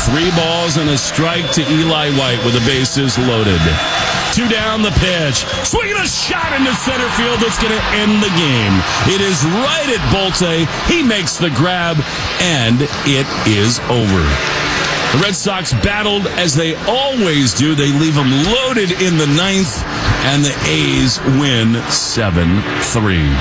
3 balls and a strike to Eli White with the bases loaded. 2 down the pitch. Swinging a shot into center field that's going to end the game. It is right at Bolte. He makes the grab, and it is over. The Red Sox battled as they always do. They leave them loaded in the 9th, and the A's win 7-3.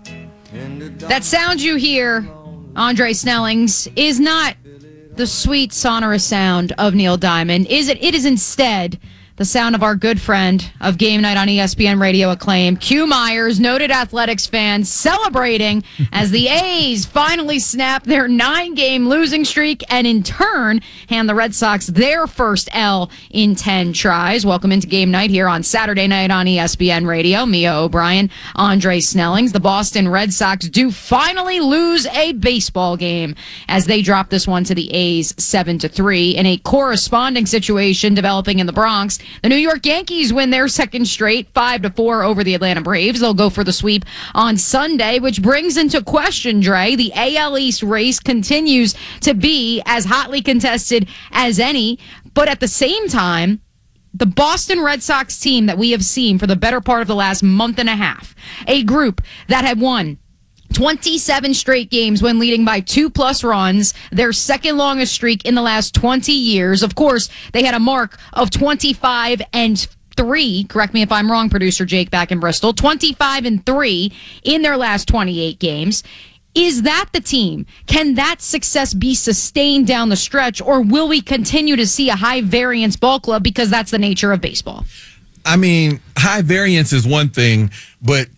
That sound you hear, Andre Snellings, is not the sweet, sonorous sound of Neil Diamond. It is instead the sound of our good friend of Game Night on ESPN Radio Acclaim, Q Myers, noted athletics fan, celebrating as the A's finally snap their 9-game losing streak and in turn hand the Red Sox their first L in 10 tries. Welcome into Game Night here on Saturday night on ESPN Radio. Mia O'Brien, Andre Snellings. The Boston Red Sox do finally lose a baseball game as they drop this one to the A's 7-3 in a corresponding situation developing in the Bronx. The New York Yankees win their second straight 5-4 over the Atlanta Braves. They'll go for the sweep on Sunday, which brings into question, Dre, the AL East race continues to be as hotly contested as any, but at the same time, the Boston Red Sox team that we have seen for the better part of the last month and a half, a group that had won 27 straight games when leading by 2+ runs, their second longest streak in the last 20 years. Of course, they had a mark of 25-3. Correct me if I'm wrong, producer Jake back in Bristol. 25-3 in their last 28 games. Is that the team? Can that success be sustained down the stretch, or will we continue to see a high variance ball club because that's the nature of baseball? I mean, high variance is one thing, but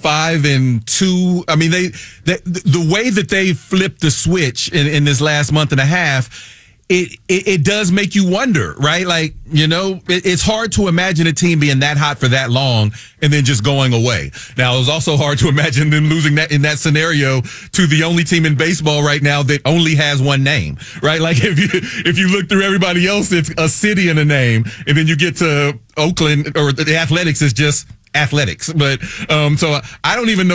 25-2. I mean, the way that they flipped the switch in this last month and a half, it does make you wonder, right? Like, you know, it's hard to imagine a team being that hot for that long and then just going away. Now, it was also hard to imagine them losing that in that scenario to the only team in baseball right now that only has one name, right? Like if you look through everybody else, it's a city and a name, and then you get to Oakland or the Athletics is just Athletics. But so I don't even know